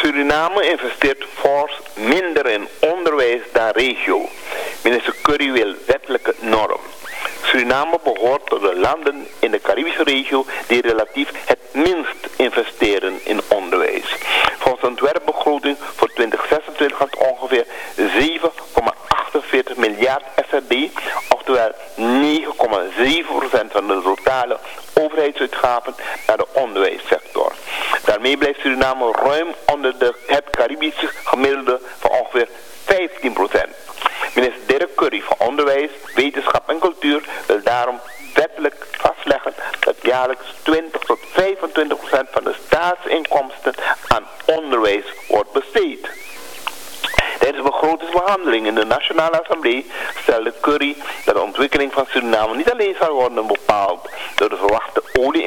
Suriname investeert fors minder in onderwijs dan regio. Minister Curry wil wettelijke norm. Suriname behoort tot de landen in de Caribische regio die relatief het minst investeren in onderwijs. Volgens de ontwerpbegroting voor 2026 gaat ongeveer 7,48 miljard SRD, oftewel 9,7% van de totale overheidsuitgaven naar de onderwijssector. Daarmee blijft Suriname ruim onder het Caribische gemiddelde van ongeveer 15%. Minister Dirk Curry van Onderwijs, Wetenschap en Cultuur wil daarom wettelijk vastleggen dat jaarlijks 20 tot 25% van de staatsinkomsten aan onderwijs wordt besteed. Tijdens de begrotingsbehandeling in de Nationale Assemblée stelde Curry dat de ontwikkeling van Suriname niet alleen zal worden bepaald door de verwachte olie